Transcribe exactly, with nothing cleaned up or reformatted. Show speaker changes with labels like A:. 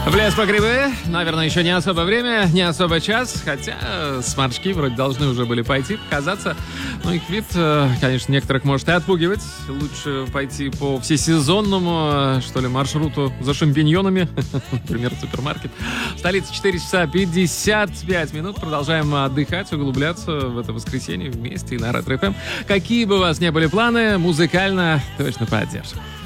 A: В лес по грибы, наверное, еще не особо время, не особо час, хотя сморчки вроде должны уже были пойти, показаться. Но их вид, конечно, некоторых может и отпугивать. Лучше пойти по всесезонному, что ли, маршруту за шампиньонами, например, супермаркет. Столица четыре часа пятьдесят пять минут. Продолжаем отдыхать, углубляться в это воскресенье вместе и на Ретро эф эм. Какие бы у вас ни были планы, музыкально точно поддержим.